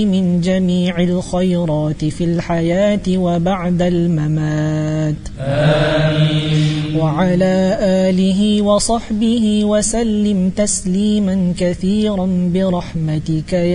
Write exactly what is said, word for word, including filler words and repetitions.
من جميع الخيرات في الحياة وبعد الممات. آمين. وعلى آله وصحبه وسلم تسليما كثيرا برحمتك